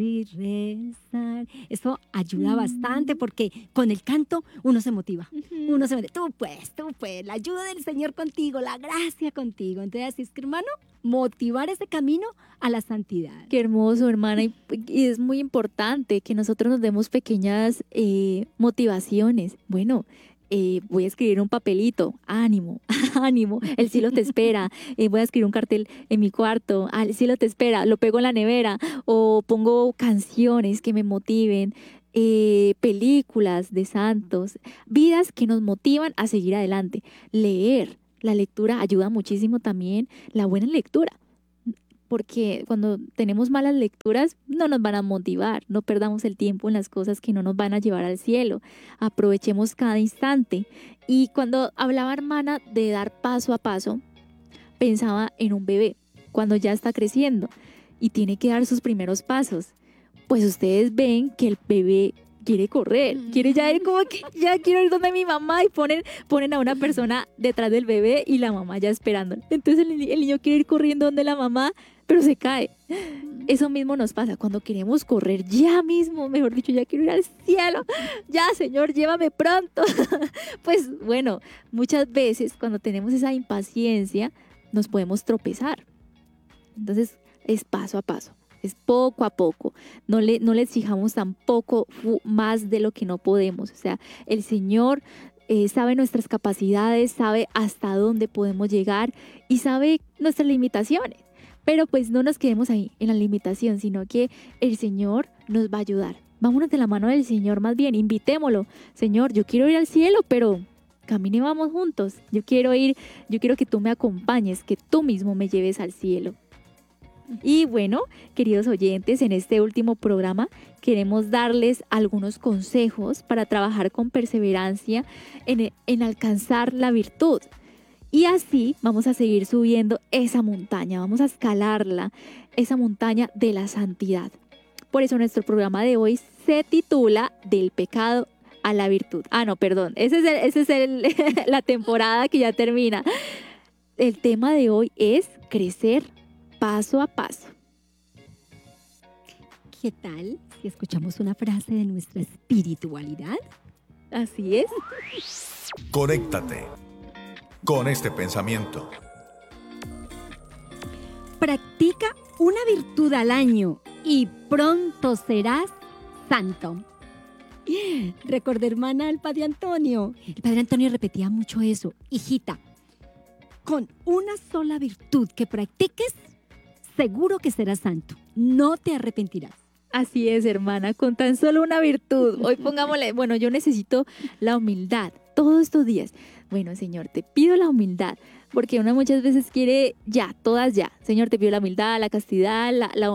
y rezar. Eso ayuda bastante porque con el canto uno se motiva. Uno se motiva. Tú puedes, la ayuda del Señor contigo, la gracia contigo. Entonces, así es que, hermano, motivar ese camino a la santidad. Qué hermoso, hermana. Y es muy importante que nosotros nos demos pequeñas motivaciones. Bueno, voy a escribir un papelito, ánimo, ánimo, el cielo te espera, voy a escribir un cartel en mi cuarto, el cielo te espera, lo pego en la nevera, o pongo canciones que me motiven, películas de santos, vidas que nos motivan a seguir adelante. Leer, la lectura ayuda muchísimo también, la buena lectura. Porque cuando tenemos malas lecturas no nos van a motivar, no perdamos el tiempo en las cosas que no nos van a llevar al cielo, aprovechemos cada instante. Y cuando hablaba, hermana, de dar paso a paso, pensaba en un bebé, cuando ya está creciendo y tiene que dar sus primeros pasos. Pues ustedes ven que el bebé quiere correr, quiere ya ir como que ya quiero ir donde mi mamá, y ponen a una persona detrás del bebé y la mamá ya esperando. Entonces el niño quiere ir corriendo donde la mamá, pero se cae. Eso mismo nos pasa cuando queremos correr ya mismo, mejor dicho, ya quiero ir al cielo, ya Señor, llévame pronto. Pues bueno, muchas veces cuando tenemos esa impaciencia nos podemos tropezar. Entonces es paso a paso. Es poco a poco, no le exijamos tampoco más de lo que no podemos. O sea, el Señor sabe nuestras capacidades, sabe hasta dónde podemos llegar y sabe nuestras limitaciones. Pero pues no nos quedemos ahí en la limitación, sino que el Señor nos va a ayudar. Vámonos de la mano del Señor más bien, invitémoslo. Señor, yo quiero ir al cielo, pero camine, vamos juntos. Yo quiero que tú me acompañes, que tú mismo me lleves al cielo. Y bueno, queridos oyentes, en este último programa queremos darles algunos consejos para trabajar con perseverancia en alcanzar la virtud. Y así vamos a seguir subiendo esa montaña, vamos a escalarla, esa montaña de la santidad. Por eso nuestro programa de hoy se titula Del pecado a la virtud. No, perdón, esa es la temporada que ya termina. El tema de hoy es crecer paso a paso. ¿Qué tal si escuchamos una frase de nuestra espiritualidad? Así es. Conéctate con este pensamiento. Practica una virtud al año y pronto serás santo. Recordé, hermana, al Padre Antonio. El Padre Antonio repetía mucho eso. Hijita, con una sola virtud que practiques, seguro que serás santo. No te arrepentirás. Así es, hermana, con tan solo una virtud. Hoy pongámosle, bueno, yo necesito la humildad todos estos días. Bueno, Señor, te pido la humildad, porque uno muchas veces quiere ya, todas ya. Señor, te pido la humildad, la castidad,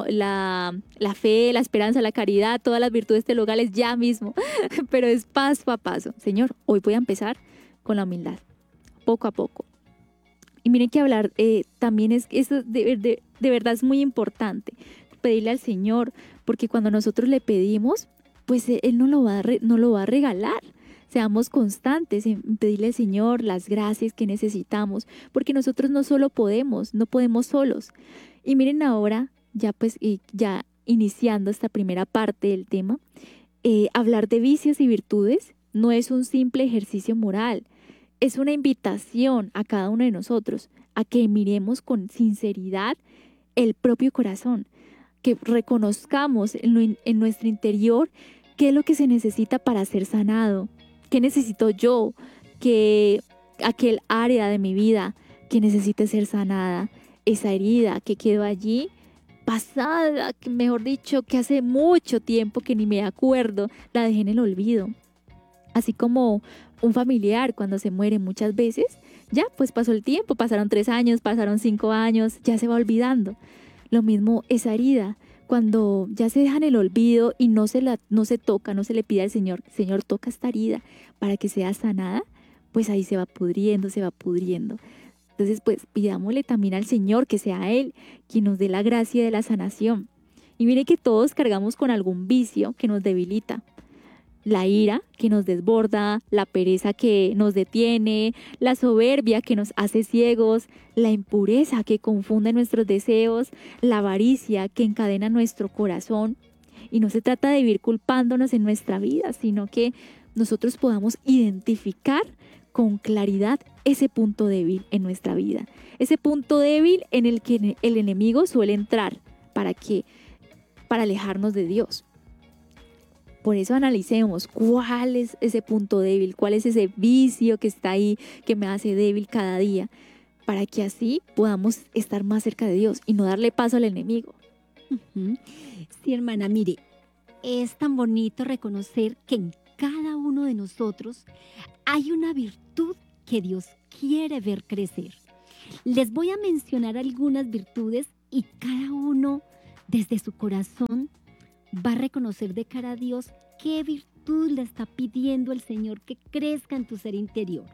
la fe, la esperanza, la caridad, todas las virtudes teologales ya mismo. Pero es paso a paso. Señor, hoy voy a empezar con la humildad, poco a poco. Y miren que hablar también es, eso de verdad es muy importante, pedirle al Señor, porque cuando nosotros le pedimos, pues Él no lo va a regalar. Seamos constantes en pedirle al Señor las gracias que necesitamos, porque nosotros no podemos solos. Y miren ahora, ya iniciando esta primera parte del tema, hablar de vicios y virtudes no es un simple ejercicio moral, es una invitación a cada uno de nosotros a que miremos con sinceridad el propio corazón, que reconozcamos en nuestro interior qué es lo que se necesita para ser sanado, qué necesito yo, que aquel área de mi vida que necesite ser sanada, esa herida que quedó allí pasada, que mejor dicho, que hace mucho tiempo que ni me acuerdo, la dejé en el olvido. Así como un familiar cuando se muere muchas veces, ya pues pasó el tiempo, pasaron 3 años, pasaron 5 años, ya se va olvidando. Lo mismo esa herida, cuando ya se deja en el olvido y no se toca, no se le pide al Señor, Señor, toca esta herida para que sea sanada, pues ahí se va pudriendo, se va pudriendo. Entonces pues pidámosle también al Señor que sea Él quien nos dé la gracia de la sanación. Y mire que todos cargamos con algún vicio que nos debilita. La ira que nos desborda, la pereza que nos detiene, la soberbia que nos hace ciegos, la impureza que confunde nuestros deseos, la avaricia que encadena nuestro corazón. Y no se trata de vivir culpándonos en nuestra vida, sino que nosotros podamos identificar con claridad ese punto débil en nuestra vida. Ese punto débil en el que el enemigo suele entrar. ¿Para qué? Para alejarnos de Dios. Por eso analicemos cuál es ese punto débil, cuál es ese vicio que está ahí, que me hace débil cada día, para que así podamos estar más cerca de Dios y no darle paso al enemigo. Ujú. Sí, hermana, mire, es tan bonito reconocer que en cada uno de nosotros hay una virtud que Dios quiere ver crecer. Les voy a mencionar algunas virtudes y cada uno desde su corazón va a reconocer de cara a Dios qué virtud le está pidiendo el Señor que crezca en tu ser interior.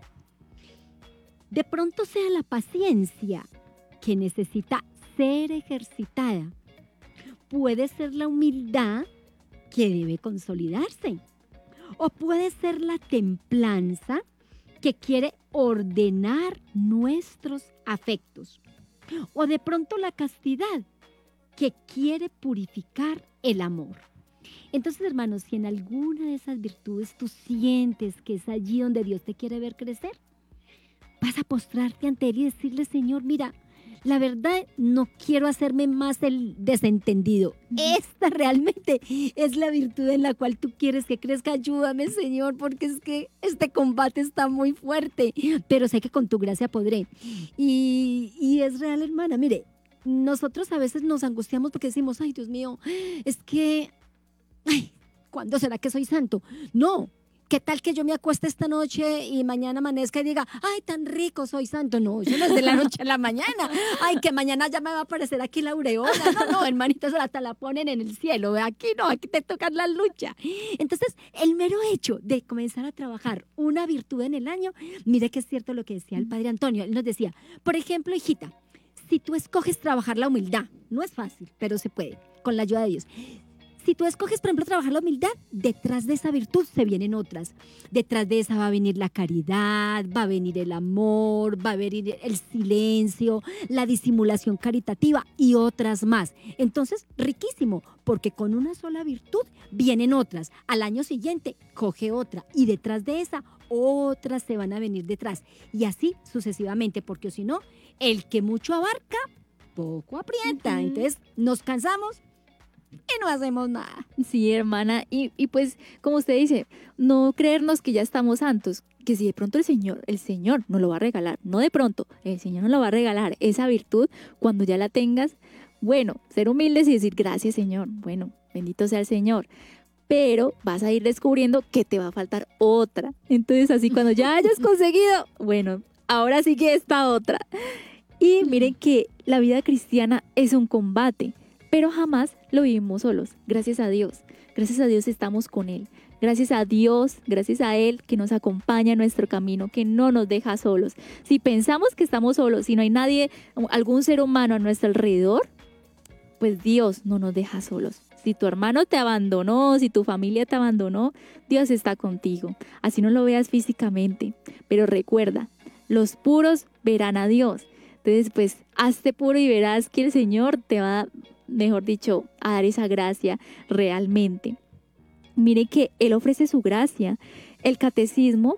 De pronto sea la paciencia que necesita ser ejercitada. Puede ser la humildad que debe consolidarse. O puede ser la templanza que quiere ordenar nuestros afectos. O de pronto la castidad que quiere purificar el amor. Entonces, hermanos, si en alguna de esas virtudes tú sientes que es allí donde Dios te quiere ver crecer, vas a postrarte ante Él y decirle, Señor, mira, la verdad no quiero hacerme más el desentendido. Esta realmente es la virtud en la cual tú quieres que crezca. Ayúdame, Señor, porque es que este combate está muy fuerte, pero sé que con tu gracia podré. Y es real, hermana. Mire, nosotros a veces nos angustiamos porque decimos, ay, Dios mío, es que, ay, ¿cuándo será que soy santo? No. ¿Qué tal que yo me acueste esta noche y mañana amanezca y diga, ay, tan rico, soy santo? No, eso no es de la noche a la mañana. Ay, que mañana ya me va a aparecer aquí la aureola. No, hermanitos, hasta la ponen en el cielo. Aquí no, aquí te toca la lucha. Entonces, el mero hecho de comenzar a trabajar una virtud en el año, mire que es cierto lo que decía el padre Antonio. Él nos decía, por ejemplo, hijita, si tú escoges trabajar la humildad, no es fácil, pero se puede, con la ayuda de Dios. Si tú escoges, por ejemplo, trabajar la humildad, detrás de esa virtud se vienen otras. Detrás de esa va a venir la caridad, va a venir el amor, va a venir el silencio, la disimulación caritativa y otras más. Entonces, riquísimo, porque con una sola virtud vienen otras. Al año siguiente, coge otra y detrás de esa, otras se van a venir detrás. Y así sucesivamente, porque si no, el que mucho abarca, poco aprieta. Entonces, nos cansamos y no hacemos nada. Sí, hermana, y pues como usted dice, no creernos que ya estamos santos, que si de pronto el Señor nos lo va a regalar, no de pronto, el Señor nos lo va a regalar, esa virtud, cuando ya la tengas, bueno, ser humildes y decir gracias, Señor, bueno, bendito sea el Señor, pero vas a ir descubriendo que te va a faltar otra, entonces así cuando ya hayas conseguido, bueno, ahora sí que esta otra. Y miren que la vida cristiana es un combate, pero jamás lo vivimos solos, gracias a Dios. Gracias a Dios estamos con Él. Gracias a Dios, gracias a Él que nos acompaña en nuestro camino, que no nos deja solos. Si pensamos que estamos solos, si no hay nadie, algún ser humano a nuestro alrededor, pues Dios no nos deja solos. Si tu hermano te abandonó, si tu familia te abandonó, Dios está contigo. Así no lo veas físicamente. Pero recuerda, los puros verán a Dios. Entonces, pues, hazte puro y verás que el Señor te va, mejor dicho, a dar esa gracia realmente. Mire que Él ofrece su gracia. El catecismo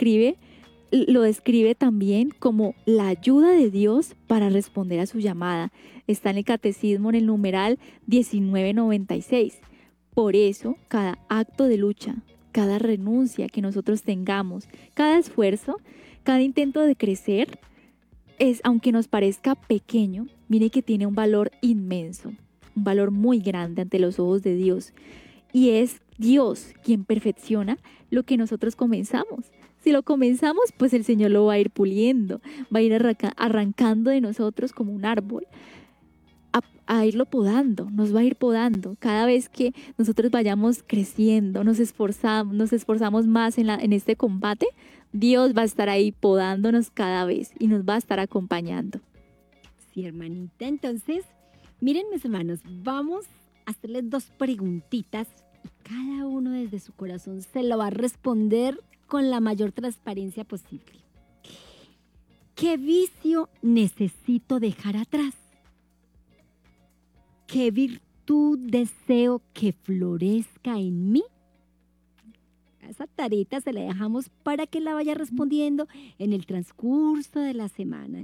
lo describe también como la ayuda de Dios para responder a su llamada. Está en el catecismo en el numeral 1996. Por eso, cada acto de lucha, cada renuncia que nosotros tengamos, cada esfuerzo, cada intento de crecer, aunque nos parezca pequeño, mire que tiene un valor inmenso, un valor muy grande ante los ojos de Dios. Y es Dios quien perfecciona lo que nosotros comenzamos. Si lo comenzamos, pues el Señor lo va a ir puliendo, va a ir arrancando de nosotros como un árbol, a irlo podando, nos va a ir podando. Cada vez que nosotros vayamos creciendo, nos esforzamos más en este combate, Dios va a estar ahí podándonos cada vez y nos va a estar acompañando. Sí, hermanita. Entonces, miren, mis hermanos, vamos a hacerles 2 preguntitas y cada uno desde su corazón se lo va a responder con la mayor transparencia posible. ¿Qué vicio necesito dejar atrás? ¿Qué virtud virtud deseo que florezca en mí? Esa tarita se la dejamos para que la vaya respondiendo en el transcurso de la semana,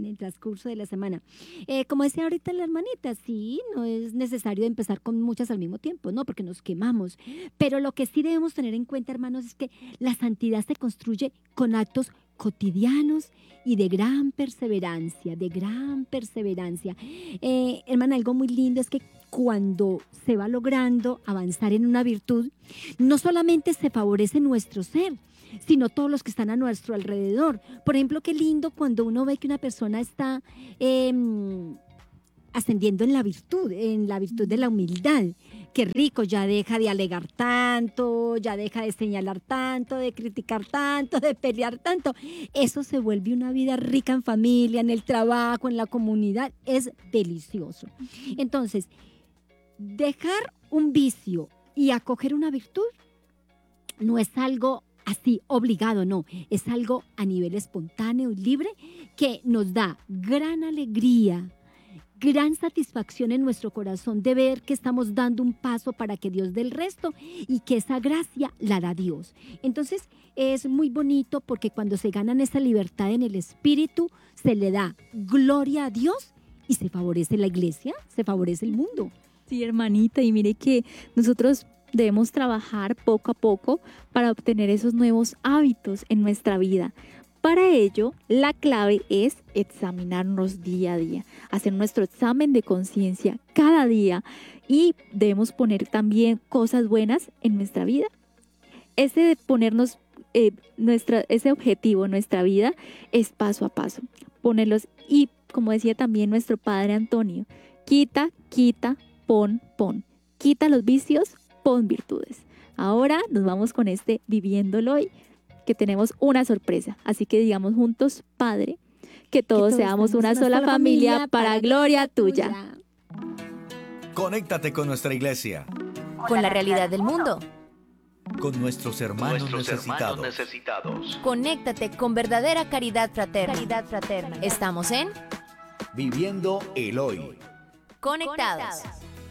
como decía ahorita la hermanita, sí, no es necesario empezar con muchas al mismo tiempo, ¿no? Porque nos quemamos. Pero lo que sí debemos tener en cuenta, hermanos, es que la santidad se construye con actos cotidianos y de gran perseverancia, hermana, algo muy lindo es que cuando se va logrando avanzar en una virtud, no solamente se favorece nuestro ser, sino todos los que están a nuestro alrededor. Por ejemplo, qué lindo cuando uno ve que una persona está ascendiendo en la virtud de la humildad. Qué rico, ya deja de alegar tanto, ya deja de señalar tanto, de criticar tanto, de pelear tanto. Eso se vuelve una vida rica en familia, en el trabajo, en la comunidad. Es delicioso. Entonces, dejar un vicio y acoger una virtud no es algo así obligado, no, es algo a nivel espontáneo y libre que nos da gran alegría, gran satisfacción en nuestro corazón de ver que estamos dando un paso para que Dios dé el resto y que esa gracia la da Dios. Entonces es muy bonito porque cuando se ganan esa libertad en el espíritu, se le da gloria a Dios y se favorece la iglesia, se favorece el mundo. Sí, hermanita, y mire que nosotros debemos trabajar poco a poco para obtener esos nuevos hábitos en nuestra vida. Para ello, la clave es examinarnos día a día, hacer nuestro examen de conciencia cada día y debemos poner también cosas buenas en nuestra vida. Ese de ponernos ese objetivo en nuestra vida es paso a paso, ponerlos y como decía también nuestro padre Antonio, quita, pon. Quita los vicios, pon virtudes. Ahora nos vamos con este viviéndolo hoy, que tenemos una sorpresa. Así que digamos juntos, Padre, que todos seamos una sola familia para gloria tuya. Conéctate con nuestra iglesia. Con la realidad del mundo. Con nuestros hermanos necesitados. Conéctate con verdadera caridad fraterna. Estamos en Viviendo el Hoy. Conectados.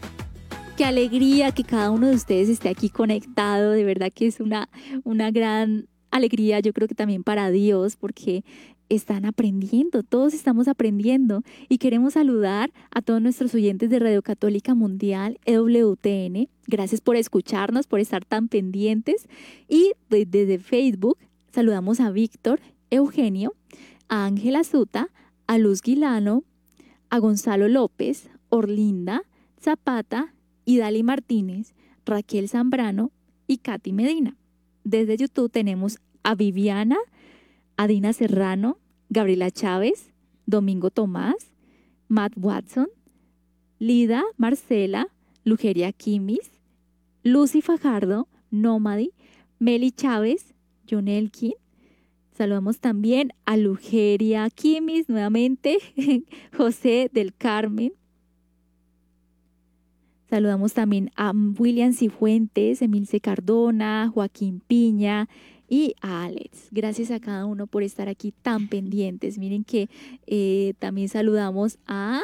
Qué alegría que cada uno de ustedes esté aquí conectado. De verdad que es una gran alegría, yo creo que también para Dios, porque están aprendiendo, todos estamos aprendiendo y queremos saludar a todos nuestros oyentes de Radio Católica Mundial, EWTN. Gracias por escucharnos, por estar tan pendientes. Y desde Facebook saludamos a Víctor, Eugenio, a Ángela Zuta, a Luz Guilano, a Gonzalo López, Orlinda Zapata, Idali Martínez, Raquel Zambrano y Katy Medina. Desde YouTube tenemos a Viviana, a Dina Serrano, Gabriela Chávez, Domingo Tomás, Matt Watson, Lida Marcela, Lugeria Kimis, Lucy Fajardo, Nómadi, Meli Chávez, John Elkin. Saludamos también a Lugeria Kimis nuevamente, José del Carmen. Saludamos también a William Cifuentes, Emilce Cardona, Joaquín Piña y a Alex. Gracias a cada uno por estar aquí tan pendientes. Miren que también saludamos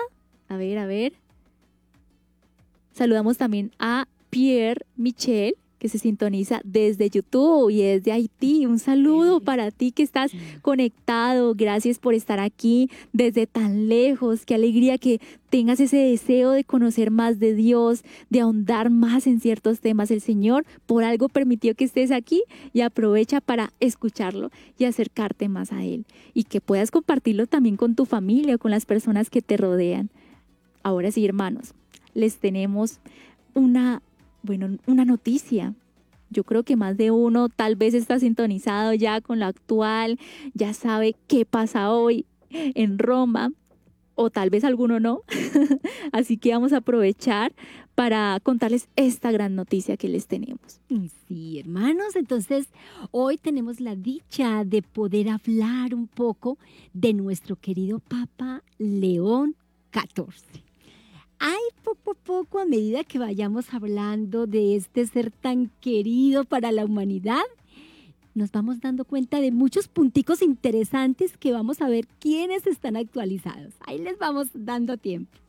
Saludamos también a Pierre Michel, que se sintoniza desde YouTube y desde Haití. Un saludo para ti que estás conectado. Gracias por estar aquí desde tan lejos. Qué alegría que tengas ese deseo de conocer más de Dios, de ahondar más en ciertos temas. El Señor por algo permitió que estés aquí y aprovecha para escucharlo y acercarte más a Él. Y que puedas compartirlo también con tu familia o con las personas que te rodean. Ahora sí, hermanos, les tenemos una noticia. Yo creo que más de uno tal vez está sintonizado ya con lo actual, ya sabe qué pasa hoy en Roma, o tal vez alguno no. Así que vamos a aprovechar para contarles esta gran noticia que les tenemos. Sí, hermanos, entonces hoy tenemos la dicha de poder hablar un poco de nuestro querido Papa León XIV. Poco a poco, a medida que vayamos hablando de este ser tan querido para la humanidad, nos vamos dando cuenta de muchos punticos interesantes que vamos a ver quiénes están actualizados. Ahí les vamos dando tiempo.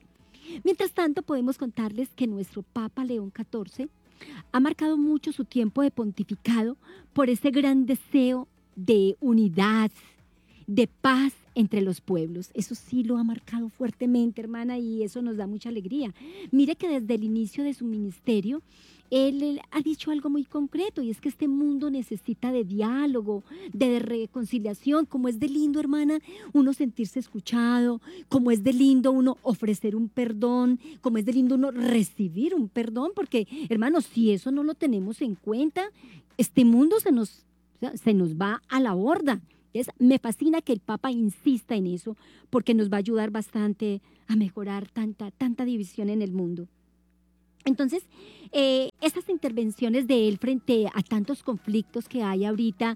Mientras tanto, podemos contarles que nuestro Papa León XIV ha marcado mucho su tiempo de pontificado por ese gran deseo de unidad, de paz entre los pueblos. Eso sí lo ha marcado fuertemente, hermana, y eso nos da mucha alegría. Mire que desde el inicio de su ministerio, él ha dicho algo muy concreto, y es que este mundo necesita de diálogo, de reconciliación. Como es de lindo, hermana, uno sentirse escuchado, como es de lindo uno ofrecer un perdón, como es de lindo uno recibir un perdón, porque, hermanos, si eso no lo tenemos en cuenta, este mundo se nos va a la borda. Me fascina que el Papa insista en eso, porque nos va a ayudar bastante a mejorar tanta división en el mundo. Entonces, esas intervenciones de él frente a tantos conflictos que hay ahorita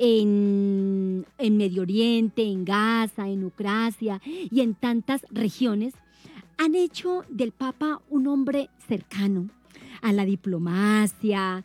en Medio Oriente, en Gaza, en Ucrania y en tantas regiones, han hecho del Papa un hombre cercano a la diplomacia,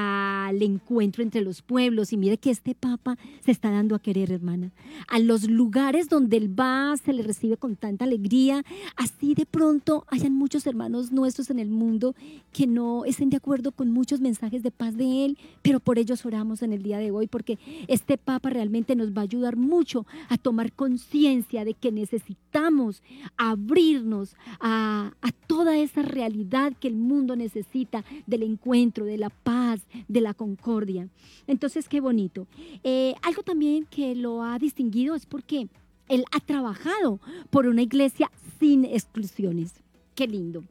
al encuentro entre los pueblos. Y mire que este Papa se está dando a querer, hermana. A los lugares donde él va se le recibe con tanta alegría. Así de pronto hayan muchos hermanos nuestros en el mundo que no estén de acuerdo con muchos mensajes de paz de él, pero por ellos oramos en el día de hoy, porque este Papa realmente nos va a ayudar mucho a tomar conciencia de que necesitamos abrirnos a toda esa realidad que el mundo necesita, del encuentro, de la paz, de la concordia. Entonces, qué bonito. Algo también que lo ha distinguido es porque él ha trabajado por una iglesia sin exclusiones. Qué lindo.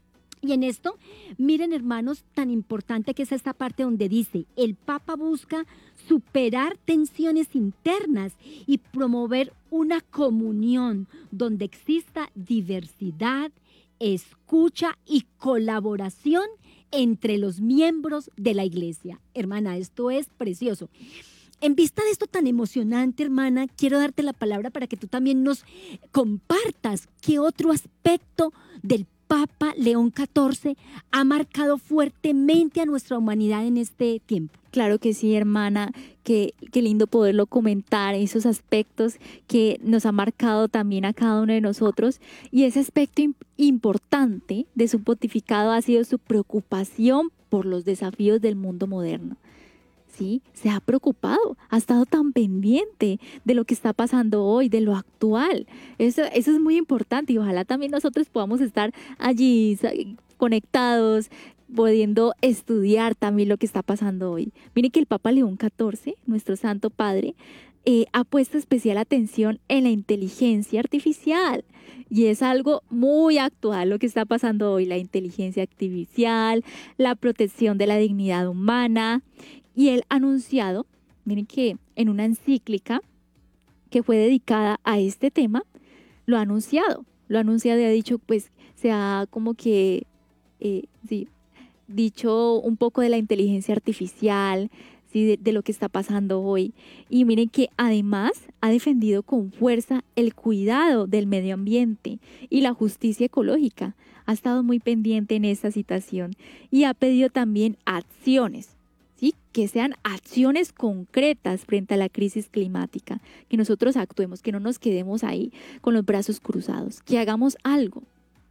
Y en esto, miren, hermanos, tan importante que es esta parte donde dice: el Papa busca superar tensiones internas y promover una comunión donde exista diversidad, escucha y colaboración entre los miembros de la iglesia. Hermana, esto es precioso. En vista de esto tan emocionante, hermana, quiero darte la palabra para que tú también nos compartas qué otro aspecto del Papa León XIV ha marcado fuertemente a nuestra humanidad en este tiempo. Claro que sí, hermana, qué lindo poderlo comentar, esos aspectos que nos ha marcado también a cada uno de nosotros. Y ese aspecto importante de su pontificado ha sido su preocupación por los desafíos del mundo moderno. ¿Sí? Se ha preocupado, ha estado tan pendiente de lo que está pasando hoy, de lo actual. Eso es muy importante, y ojalá también nosotros podamos estar allí conectados, pudiendo estudiar también lo que está pasando hoy. Miren que el Papa León XIV, nuestro Santo Padre, ha puesto especial atención en la inteligencia artificial, y es algo muy actual lo que está pasando hoy: la inteligencia artificial, la protección de la dignidad humana. Y él ha anunciado, miren que en una encíclica que fue dedicada a este tema, lo ha anunciado y ha dicho, pues se ha como que dicho un poco de la inteligencia artificial, ¿sí? de lo que está pasando hoy. Y miren que además ha defendido con fuerza el cuidado del medio ambiente y la justicia ecológica. Ha estado muy pendiente en esta situación y ha pedido también acciones, ¿sí? Que sean acciones concretas frente a la crisis climática, que nosotros actuemos, que no nos quedemos ahí con los brazos cruzados, que hagamos algo.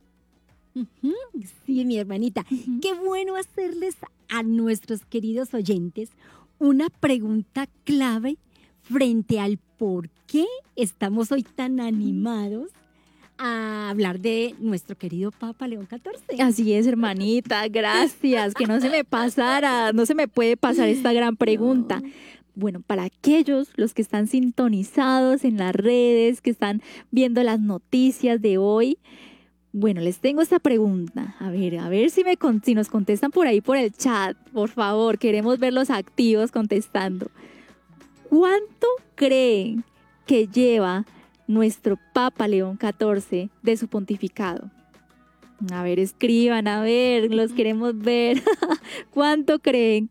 Sí, mi hermanita, qué bueno hacerles a nuestros queridos oyentes una pregunta clave frente al por qué estamos hoy tan animados a hablar de nuestro querido Papa León XIV. Así es, hermanita, gracias, que no se me puede pasar esta gran pregunta. No. Bueno, para aquellos, los que están sintonizados en las redes, que están viendo las noticias de hoy, bueno, les tengo esta pregunta. A ver si nos contestan por ahí por el chat, por favor, queremos verlos activos contestando. ¿Cuánto creen que lleva nuestro Papa León XIV de su pontificado? A ver, escriban, a ver, los queremos ver. ¿Cuánto creen?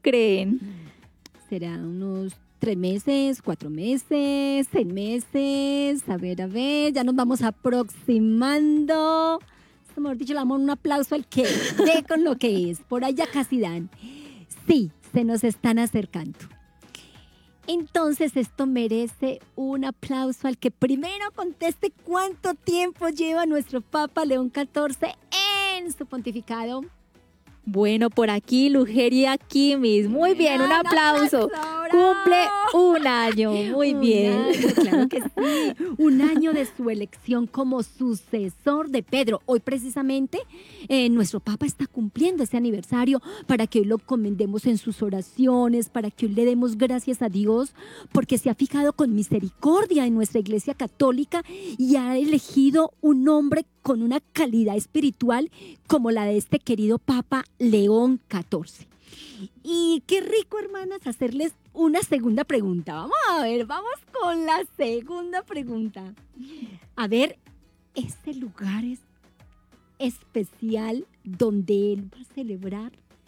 ¿Será unos 3 meses, 4 meses, 6 meses? A ver, ya nos vamos aproximando. Mejor dicho, le damos un aplauso al que dé con lo que es. Por allá casi dan. Sí, se nos están acercando. Entonces esto merece un aplauso al que primero conteste cuánto tiempo lleva nuestro Papa León XIV en su pontificado. Bueno, por aquí, Lugeria Kimis. Muy bien, un aplauso. ¡Bravo! Cumple un año. Muy bien. Un año, claro que sí. Un año de su elección como sucesor de Pedro. Hoy precisamente nuestro Papa está cumpliendo ese aniversario para que hoy lo encomendemos en sus oraciones, para que hoy le demos gracias a Dios porque se ha fijado con misericordia en nuestra Iglesia Católica y ha elegido un hombre con una calidad espiritual como la de este querido Papa León XIV. Y qué rico, hermanas, hacerles una segunda pregunta. Vamos a ver, vamos con la segunda pregunta. A ver, ese lugar es especial donde él va a celebrar